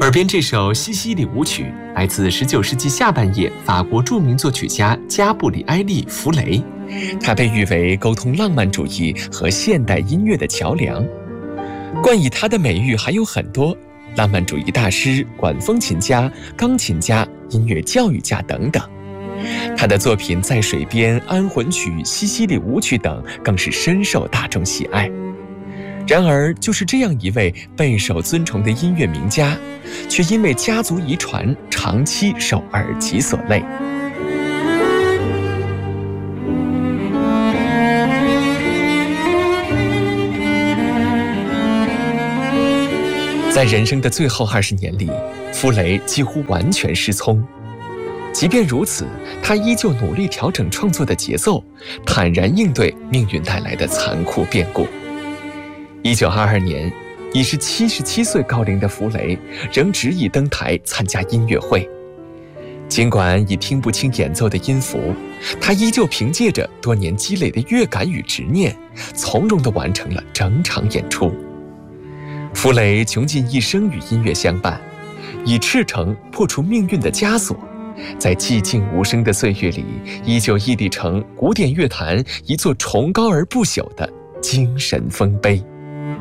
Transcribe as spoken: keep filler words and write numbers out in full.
耳边这首西西里舞曲来自十九世纪下半叶法国著名作曲家加布里埃利·弗雷，他被誉为沟通浪漫主义和现代音乐的桥梁。冠以他的美誉还有很多，浪漫主义大师、管风琴家、钢琴家、音乐教育家等等。他的作品《在水边》《安魂曲》《西西里舞曲》等更是深受大众喜爱。然而，就是这样一位备受尊崇的音乐名家，却因为家族遗传，长期受耳疾所累。在人生的最后二十年里，弗雷几乎完全失聪。即便如此，他依旧努力调整创作的节奏，坦然应对命运带来的残酷变故。一九二二年，已是七十七岁高龄的弗雷仍执意登台参加音乐会。尽管已听不清演奏的音符，他依旧凭借着多年积累的乐感与执念，从容地完成了整场演出。弗雷穷尽一生与音乐相伴，以赤诚破除命运的枷锁，在寂静无声的岁月里，依旧屹立成古典乐坛一座崇高而不朽的精神丰碑。